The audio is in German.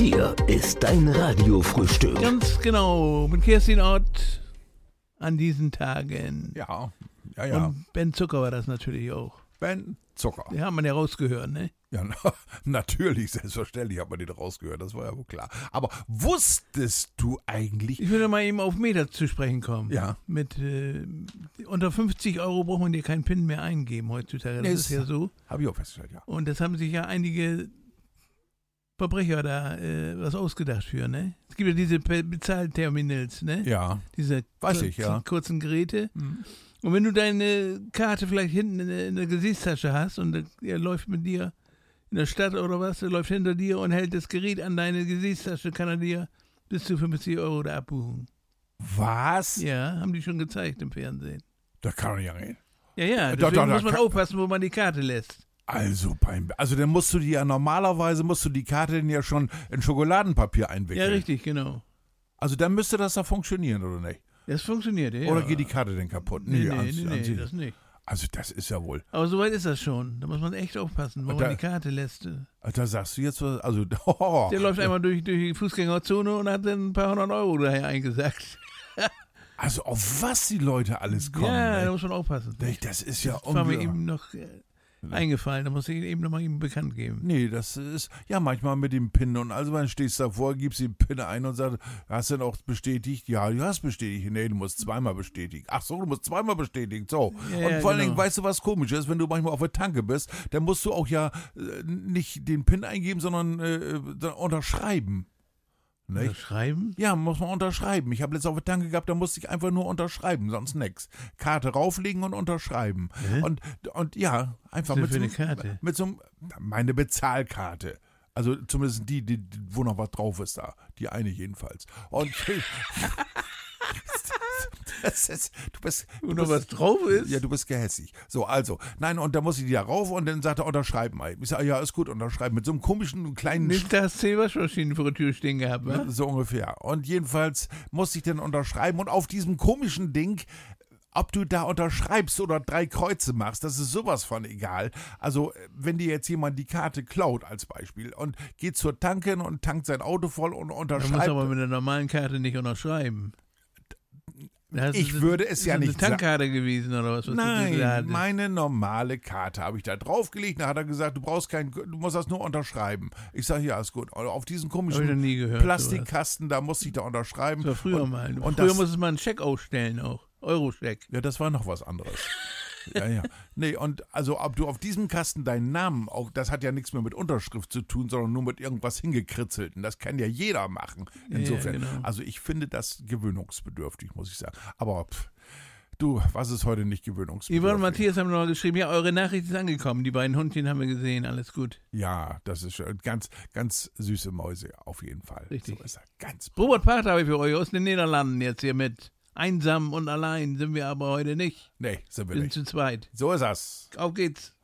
Hier ist dein Radiofrühstück. Ganz genau, mit Kerstin Ott an diesen Tagen. Ja. Und Ben Zucker war das natürlich auch. Ben Zucker. Den hat man ja rausgehört, ne? Ja, natürlich, selbstverständlich hat man den rausgehört, das war ja wohl klar. Aber wusstest du eigentlich... Ich würde mal eben auf Meter zu sprechen kommen. Ja. Mit unter 50 € braucht man dir keinen PIN mehr eingeben heutzutage. Das ist ja so. Habe ich auch festgestellt, ja. Und das haben sich ja einige Verbrecher da was ausgedacht für, ne? Es gibt ja diese Bezahlterminals, ne? Ja, Diese weiß ich, ja. kurzen Geräte. Mhm. Und wenn du deine Karte vielleicht hinten in der Gesichtstasche hast und er läuft mit dir in der Stadt oder was, er läuft hinter dir und hält das Gerät an deine Gesichtstasche, kann er dir bis zu 50 € da abbuchen. Was? Ja, haben die schon gezeigt im Fernsehen. Das kann doch nicht angehen. Ja, deswegen muss man aufpassen, wo man die Karte lässt. Also dann musst du die ja normalerweise, die Karte denn ja schon in Schokoladenpapier einwickeln. Ja, richtig, genau. Also dann müsste das da funktionieren, oder nicht? Das funktioniert, ja. Oder geht die Karte denn kaputt? Nee, sich. das nicht. Also das ist ja wohl. Aber soweit ist das schon. Da muss man echt aufpassen, wo man die Karte lässt. Da sagst du jetzt was, also... Der läuft einmal durch die Fußgängerzone und hat dann ein paar 100 € daher eingesackt. Also auf was die Leute alles kommen. Ja, ey. da muss man aufpassen. Das ist ja Das war mir unglaublich. eben noch eingefallen, da muss ich eben nochmal ihm bekannt geben. Nee, das ist ja manchmal mit dem PIN und also dann stehst du davor, gibst den PIN ein und sagst, hast du denn auch bestätigt? Ja, du hast bestätigt. Nee, du musst zweimal bestätigen. Ach so, du musst zweimal bestätigen. So. Ja, und vor allen Dingen, genau. weißt du, was komisch ist, wenn du manchmal auf der Tanke bist, dann musst du auch ja nicht den PIN eingeben, sondern unterschreiben. Nicht? Unterschreiben? Ja, muss man unterschreiben. Ich habe letztens auf der Tanke gehabt, da musste ich einfach nur unterschreiben, sonst nix. Karte rauflegen und unterschreiben. Hä? Und ja, einfach Was ist denn für eine Karte? mit so einem, meine Bezahlkarte. Also zumindest die, wo noch was drauf ist da. Die eine jedenfalls. Und du bist noch was drauf ist? Ja, du bist gehässig. So, also, nein, und da muss ich die da rauf und dann sagt er, unterschreiben mal. Ich sage, ja, ist gut, unterschreiben. Mit so einem komischen kleinen Nicht da hast 10 Waschmaschinen vor der Tür stehen gehabt, wa? so ungefähr. Und jedenfalls musste ich dann unterschreiben und auf diesem komischen Ding, ob du da unterschreibst oder 3 Kreuze machst, das ist sowas von egal. Also, wenn dir jetzt jemand die Karte klaut als Beispiel und geht zur Tanke und tankt sein Auto voll und Man unterschreibt. muss aber mit der normalen Karte nicht unterschreiben. Ich würde es ja nicht sagen. Eine Tankkarte gewesen oder was? Nein, meine normale Karte habe ich da draufgelegt. Da hat er gesagt, du musst das nur unterschreiben. Ich sage, ja, ist gut. Auf diesen Hab ich noch komischen nie gehört, Plastikkasten, da musste ich da unterschreiben. Das war früher mal. Und Früher das, musste man einen Scheck ausstellen auch. Euro-Scheck. ja, das war noch was anderes. Ja. Nee, und also ob du auf diesem Kasten deinen Namen, auch das hat ja nichts mehr mit Unterschrift zu tun, sondern nur mit irgendwas hingekritzelten. Das kann ja jeder machen. Insofern. Ja, genau. Also ich finde das gewöhnungsbedürftig, muss ich sagen. Aber du, was ist heute nicht gewöhnungsbedürftig? Yvonne und Matthias haben noch geschrieben, ja, eure Nachricht ist angekommen. Die beiden Hundchen haben wir gesehen, alles gut. Ja, das ist schon ganz, ganz süße Mäuse, auf jeden Fall. Richtig. So ist er. Ganz Robert Pater habe ich für euch aus den Niederlanden jetzt hier mit. Einsam und allein sind wir aber heute nicht. Nee, sind wir Wir sind nicht. zu zweit. So ist das. Auf geht's.